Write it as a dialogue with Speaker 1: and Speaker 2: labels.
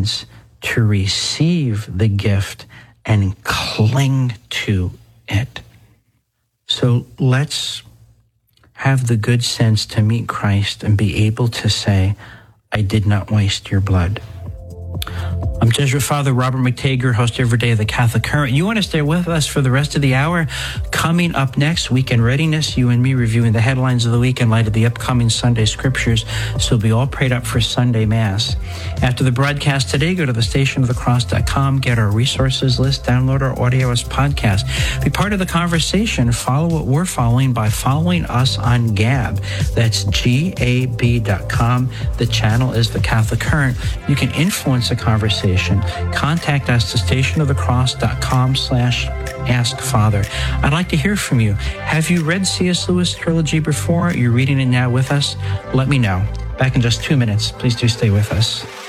Speaker 1: sense to receive the gift and cling to it. So let's have the good sense to meet Christ and be able to say, I did not waste your blood. I'm Jesuit Father Robert McTager, host every day of the Catholic Current. You want to stay with us for the rest of the hour? Coming up next, Weekend Readiness, you and me reviewing the headlines of the week in light of the upcoming Sunday scriptures, so we'll be all prayed up for Sunday Mass. After the broadcast today, go to thestationofthecross.com, get our resources list, download our audio as podcast. Be part of the conversation. Follow what we're following by following us on Gab. That's gab.com. The channel is the Catholic Current. You can influence the conversation. Contact us at stationofthecross.com/askfather. I'd like to hear from you. Have you read C.S. Lewis' trilogy before? You're reading it now with us? Let me know. Back in just 2 minutes. Please do stay with us.